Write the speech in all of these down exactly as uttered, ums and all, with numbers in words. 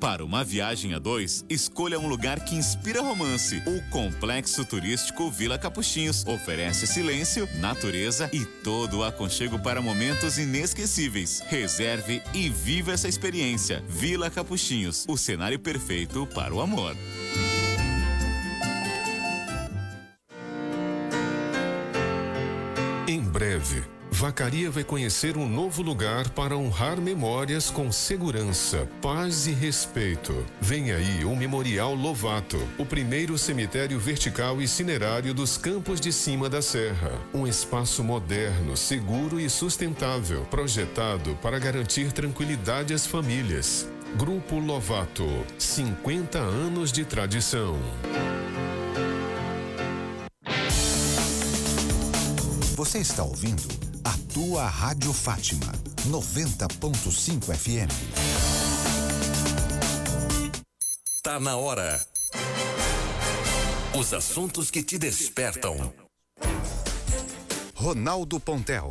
Para uma viagem a dois, escolha um lugar que inspira romance. O Complexo Turístico Vila Capuchinhos oferece silêncio, natureza e todo o aconchego para momentos inesquecíveis. Reserve e viva essa experiência. Vila Capuchinhos, o cenário perfeito para o amor. Em breve, Vacaria vai conhecer um novo lugar para honrar memórias com segurança, paz e respeito. Vem aí o Memorial Lovato, o primeiro cemitério vertical e cinerário dos Campos de Cima da Serra. Um espaço moderno, seguro e sustentável, projetado para garantir tranquilidade às famílias. Grupo Lovato, cinquenta anos de tradição. Você está ouvindo a tua Rádio Fátima, noventa ponto cinco F M. Tá na hora. Os assuntos que te despertam. Ronaldo Pontel.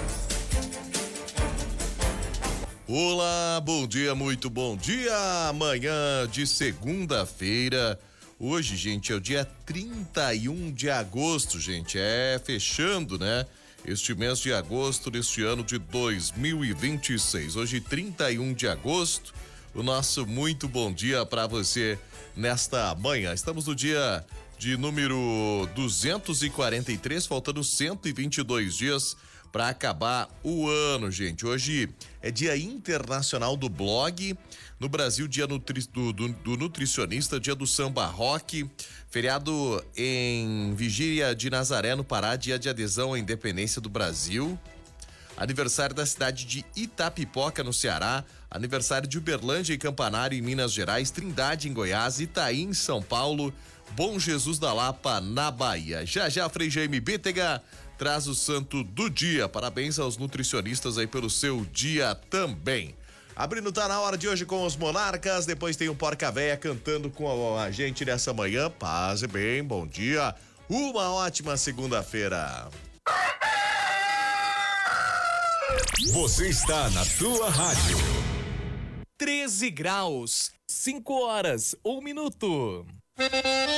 Olá, bom dia, muito bom dia. Amanhã de segunda-feira. Hoje, gente, é o dia trinta e um de agosto, gente. É fechando, né? Este mês de agosto deste ano de dois mil e vinte e seis. Hoje, trinta e um de agosto. O nosso muito bom dia para você nesta manhã. Estamos no dia de número duzentos e quarenta e três, faltando cento e vinte e dois dias para acabar o ano, gente. Hoje é Dia Internacional do Blog. No Brasil, dia nutri, do, do, do nutricionista, dia do samba rock, feriado em Vigília de Nazaré, no Pará, dia de adesão à independência do Brasil. Aniversário da cidade de Itapipoca, no Ceará. Aniversário de Uberlândia e Campanário, em Minas Gerais. Trindade, em Goiás. Itaí, em São Paulo. Bom Jesus da Lapa, na Bahia. Já já, Frei Jaime Bítega traz o santo do dia. Parabéns aos nutricionistas aí pelo seu dia também. Abrindo Tá na Hora de hoje com os Monarcas, depois tem o Porca Véia cantando com a gente nessa manhã. Paz e bem, bom dia, uma ótima segunda-feira. Você está na tua rádio. treze graus, cinco horas, um minuto.